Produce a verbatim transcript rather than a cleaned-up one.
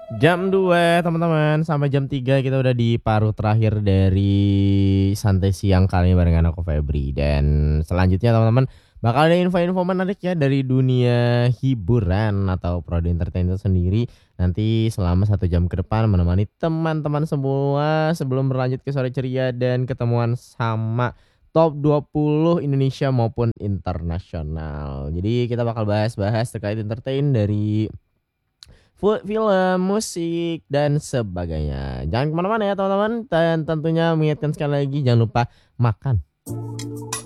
Jam dua teman-teman, sampai jam tiga kita udah di paruh terakhir dari santai siang kali ini barengan aku Febri. Dan selanjutnya teman-teman bakal ada info-info menarik ya dari dunia hiburan atau prodi entertain itu sendiri. Nanti selama satu jam ke depan menemani teman-teman semua sebelum berlanjut ke sore ceria dan ketemuan sama top dua puluh Indonesia maupun internasional. Jadi kita bakal bahas-bahas terkait entertain dari Fu- film, musik, dan sebagainya. Jangan kemana-mana ya teman-teman. Dan tentunya mengingatkan sekali lagi jangan lupa makan.